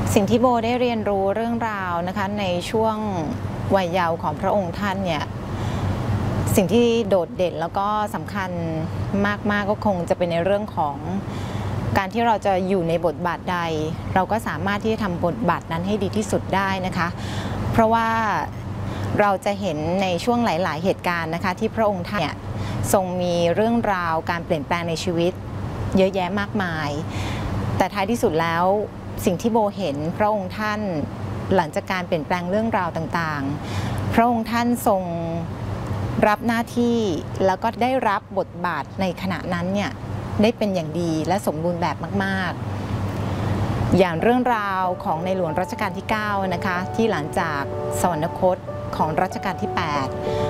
สิ่งที่โบได้เรียนรู้เรื่องราวนะคะในช่วงวัยเยาว์ของพระองค์ท่านเนี่ยสิ่งที่โดดเด่นแล้วก็สำคัญมากๆก็คงจะเป็นในเรื่องของการที่เราจะอยู่ในบทบาทใดเราก็สามารถที่จะทำบทบาทนั้นให้ดีที่สุดได้นะคะเพราะว่าเราจะเห็นในช่วงหลายๆเหตุการณ์นะคะที่พระองค์ท่านเนี่ยทรงมีเรื่องราวการเปลี่ยนแปลงในชีวิตเยอะแยะมากมายแต่ท้ายที่สุดแล้วสิ่งที่โบเห็นพระองค์ท่านหลังจากการเปลี่ยนแปลงเรื่องราวต่างๆพระองค์ท่านทรงรับหน้าที่แล้วก็ได้รับบทบาทในขณะนั้นเนี่ยได้เป็นอย่างดีและสมบูรณ์แบบมากๆอย่างเรื่องราวของในหลวงรัชกาลที่9นะคะที่หลังจากสวรรคตของรัชกาลที่8